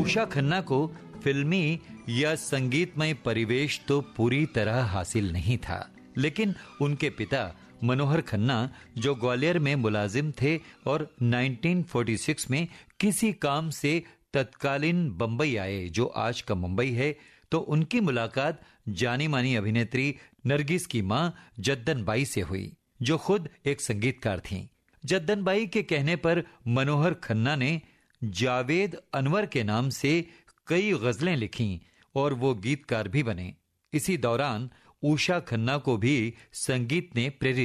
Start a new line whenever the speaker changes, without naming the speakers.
उषा खन्ना को फिल्मी या संगीतमय परिवेश तो पूरी तरह हासिल नहीं था, लेकिन उनके पिता मनोहर खन्ना जो ग्वालियर में मुलाजिम थे और 1946 में किसी काम से तत्कालीन बंबई आए जो आज का मुंबई है, तो उनकी मुलाकात जानी मानी अभिनेत्री नरगिस की मां जद्दन बाई से हुई, जो खुद एक संगीतकार थीं। जद्दन बाई के कहने पर मनोहर खन्ना ने जावेद अनवर के नाम से कई गजलें लिखीं और वो गीतकार भी बने। इसी दौरान उषा खन्ना को भी संगीत ने प्रेरित